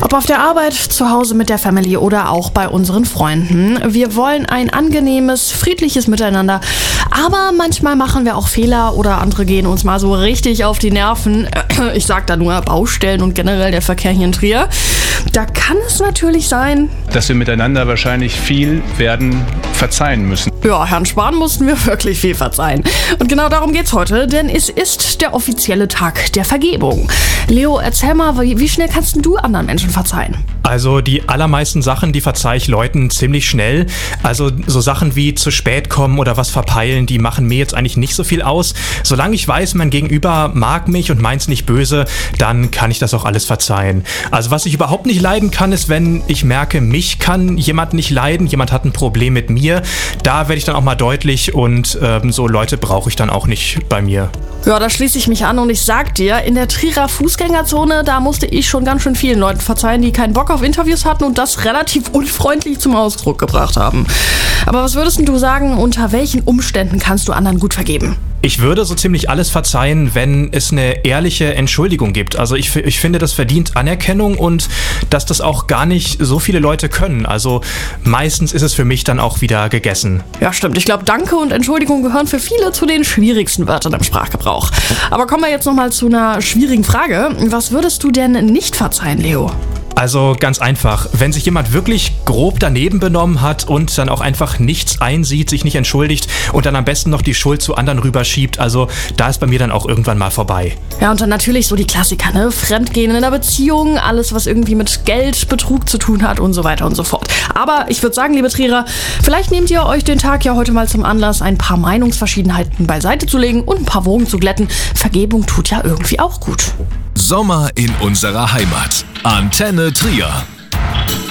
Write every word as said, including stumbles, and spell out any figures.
Ob auf der Arbeit, zu Hause mit der Family oder auch bei unseren Freunden. Wir wollen ein angenehmes, friedliches Miteinander. Aber manchmal machen wir auch Fehler oder andere gehen uns mal so richtig auf die Nerven. Ich sag da nur Baustellen und generell der Verkehr hier in Trier. Da kann es natürlich sein, dass wir miteinander wahrscheinlich viel werden verzeihen müssen. Ja, Herrn Spahn mussten wir wirklich viel verzeihen. Und genau darum geht's heute, denn es ist der offizielle Tag der Vergebung. Leo, erzähl mal, wie, wie schnell kannst du anderen Menschen verzeihen? Also die allermeisten Sachen, die verzeih ich Leuten ziemlich schnell. Also so Sachen wie zu spät kommen oder was verpeilen, die machen mir jetzt eigentlich nicht so viel aus. Solange ich weiß, mein Gegenüber mag mich und meint's nicht böse, dann kann ich das auch alles verzeihen. Also was ich überhaupt nicht leiden kann, ist, wenn ich merke, mich kann jemand nicht leiden, jemand hat ein Problem mit mir. Da werde ich dann auch mal deutlich und ähm, so Leute brauche ich dann auch nicht bei mir. Ja, da schließe ich mich an und ich sag dir, in der Trierer Fußgängerzone, da musste ich schon ganz schön vielen Leuten verzeihen, die keinen Bock auf Interviews hatten und das relativ unfreundlich zum Ausdruck gebracht haben. Aber was würdest du sagen, unter welchen Umständen kannst du anderen gut vergeben? Ich würde so ziemlich alles verzeihen, wenn es eine ehrliche Entschuldigung gibt. Also ich, ich finde, das verdient Anerkennung und dass das auch gar nicht so viele Leute können. Also meistens ist es für mich dann auch wieder gegessen. Ja, stimmt. Ich glaube, Danke und Entschuldigung gehören für viele zu den schwierigsten Wörtern im Sprachgebrauch. Aber kommen wir jetzt nochmal zu einer schwierigen Frage. Was würdest du denn nicht verzeihen, Leo? Also ganz einfach, wenn sich jemand wirklich grob daneben benommen hat und dann auch einfach nichts einsieht, sich nicht entschuldigt und dann am besten noch die Schuld zu anderen rüberschiebt, also da ist bei mir dann auch irgendwann mal vorbei. Ja, und dann natürlich so die Klassiker, ne? Fremdgehen in einer Beziehung, alles, was irgendwie mit Geldbetrug zu tun hat und so weiter und so fort. Aber ich würde sagen, liebe Trierer, vielleicht nehmt ihr euch den Tag ja heute mal zum Anlass, ein paar Meinungsverschiedenheiten beiseite zu legen und ein paar Wogen zu glätten. Vergebung tut ja irgendwie auch gut. Sommer in unserer Heimat. Antenne Trier.